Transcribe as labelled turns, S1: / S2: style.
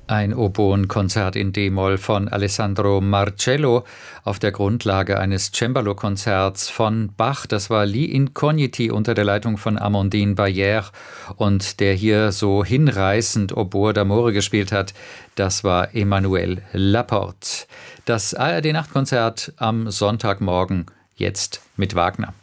S1: Ein Oboenkonzert in D-Moll von Alessandro Marcello auf der Grundlage eines Cembalo-Konzerts von Bach. Das war Li Incogniti unter der Leitung von Amandine Bayer, und der hier so hinreißend Oboe d'Amore gespielt hat, das war Emmanuel Laporte. Das ARD-Nachtkonzert am Sonntagmorgen, jetzt mit Wagner.